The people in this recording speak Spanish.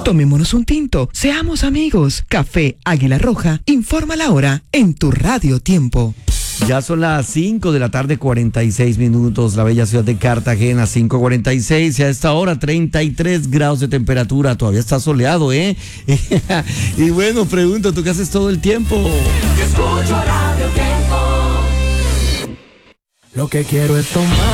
Tomémonos un tinto, seamos amigos. Café Águila Roja, informa la hora en tu Radio Tiempo. Ya son las 5 de la tarde, 46 minutos, la bella ciudad de Cartagena, 5:46, y a esta hora 33 grados de temperatura, todavía está soleado, ¿eh? Y bueno, pregunto, ¿tú qué haces todo el tiempo? Escucho Radio Tiempo. Lo que quiero es tomar